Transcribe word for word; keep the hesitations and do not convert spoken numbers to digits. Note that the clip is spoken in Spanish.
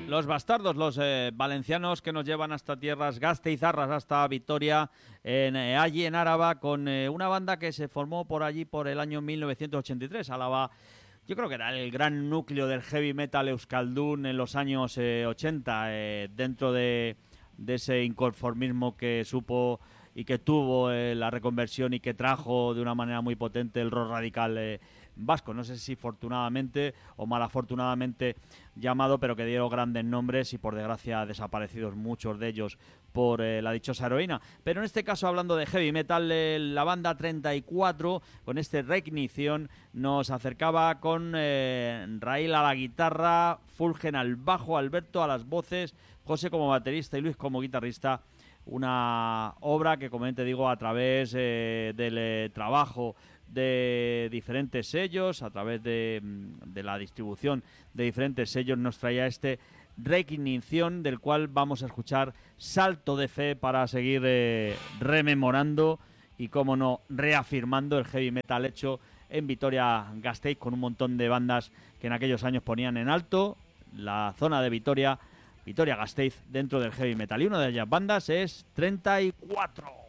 Los bastardos, los eh, valencianos que nos llevan hasta tierras gasteizarras, hasta Vitoria, en, eh, allí en Áraba, con eh, una banda que se formó por allí por el año mil novecientos ochenta y tres. Álava, yo creo que era el gran núcleo del heavy metal euskaldun en los años eh, ochenta, eh, dentro de, de ese inconformismo que supo y que tuvo eh, la reconversión y que trajo de una manera muy potente el rock radical eh, vasco. No sé si afortunadamente o malafortunadamente llamado, pero que dieron grandes nombres y por desgracia desaparecidos muchos de ellos por eh, la dichosa heroína. Pero en este caso, hablando de heavy metal, eh, la banda treinta y cuatro, con este Reignición, nos acercaba con eh, Raíl a la guitarra, Fulgen al bajo, Alberto a las voces, José como baterista y Luis como guitarrista. Una obra que, como te digo, a través eh, del eh, trabajo de diferentes sellos, a través de, de la distribución de diferentes sellos, nos traía este Reignición, del cual vamos a escuchar Salto de Fe para seguir eh, rememorando y, como no, reafirmando el heavy metal hecho en Vitoria-Gasteiz, con un montón de bandas que en aquellos años ponían en alto la zona de Vitoria, Vitoria-Gasteiz, dentro del heavy metal. Y una de ellas bandas es treinta y cuatro.